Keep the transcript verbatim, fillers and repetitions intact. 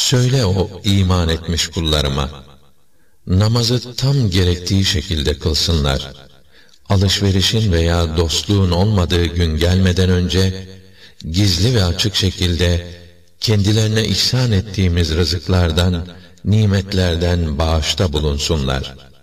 Söyle o iman etmiş kullarıma, namazı tam gerektiği şekilde kılsınlar. Alışverişin veya dostluğun olmadığı gün gelmeden önce, gizli ve açık şekilde kendilerine ihsan ettiğimiz rızıklardan, nimetlerden bağışta bulunsunlar.